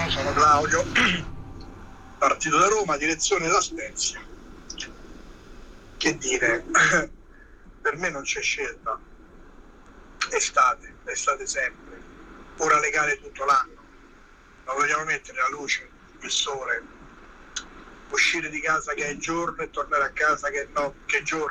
sono Claudio, partito da Roma, direzione La Spezia. Che dire, per me non c'è scelta, estate sempre, ora legale tutto l'anno, ma vogliamo mettere la luce, il sole, uscire di casa che è giorno e tornare a casa che è giorno.